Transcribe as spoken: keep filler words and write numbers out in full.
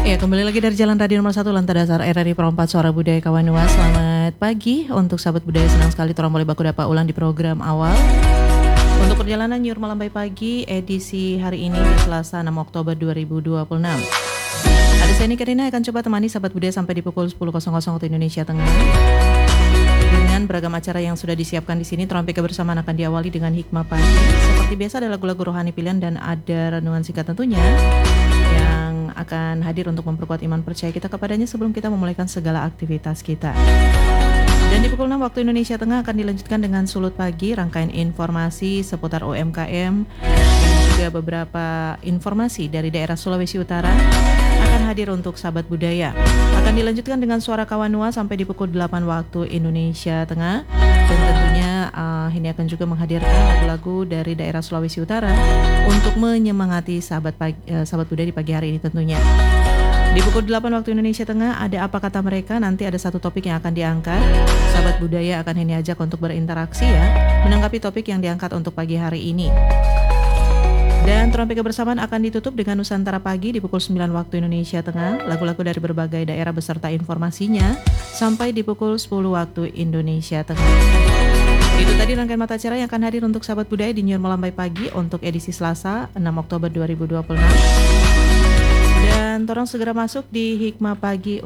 Ya, kembali lagi dari Jalan Radio Nomor satu Lantai Dasar R R I Perempat Suara Budaya Kawanua. Selamat pagi untuk sahabat budaya, senang sekali Torang boleh baku dapat ulang di program awal. Untuk perjalanan Nyur Malambai Pagi edisi hari ini di Selasa enam Oktober dua ribu dua puluh enam. Ada saya Nika Rina akan coba temani sahabat budaya sampai di pukul sepuluh waktu Indonesia Tengah. Dengan beragam acara yang sudah disiapkan di sini, Terampi Kebersamaan akan diawali dengan hikmah pagi. Seperti biasa ada lagu-lagu rohani pilihan dan ada renungan singkat tentunya yang akan hadir untuk memperkuat iman percaya kita kepadanya sebelum kita memulaikan segala aktivitas kita. Dan di pukul enam waktu Indonesia Tengah akan dilanjutkan dengan Sulut Pagi, rangkaian informasi seputar U M K M dan juga beberapa informasi dari daerah Sulawesi Utara akan hadir untuk sahabat budaya. Akan dilanjutkan dengan Suara Kawanua sampai di pukul delapan waktu Indonesia Tengah. Dan tentunya uh, ini akan juga menghadirkan lagu-lagu dari daerah Sulawesi Utara untuk menyemangati sahabat pagi, uh, sahabat budaya di pagi hari ini tentunya. Di pukul delapan waktu Indonesia Tengah ada Apa Kata Mereka, nanti ada satu topik yang akan diangkat. Sahabat budaya akan ini ajak untuk berinteraksi ya, menanggapi topik yang diangkat untuk pagi hari ini. Dan Terampi Kebersamaan akan ditutup dengan Nusantara Pagi di pukul sembilan waktu Indonesia Tengah. Lagu-lagu dari berbagai daerah beserta informasinya sampai di pukul sepuluh waktu Indonesia Tengah. Itu tadi rangkaian mata acara yang akan hadir untuk sahabat budaya di Nyur Malambai Pagi untuk edisi Selasa enam Oktober dua ribu dua puluh enam. Dan torang segera masuk di Hikmah Pagi